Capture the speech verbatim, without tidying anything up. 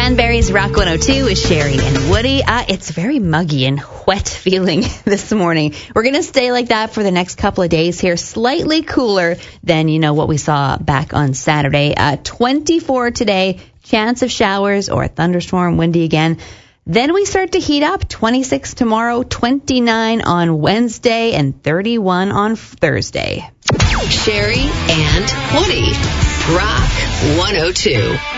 Cranberries, Rock one oh two with Sherry and Woody. Uh, it's very muggy and wet feeling this morning. We're going to stay like that for the next couple of days here. Slightly cooler than, you know, what we saw back on Saturday. Uh, twenty-four today, chance of showers or a thunderstorm, windy again. Then we start to heat up. twenty-six tomorrow, twenty-nine on Wednesday, and thirty-one on Thursday. Sherry and Woody. Rock one oh two.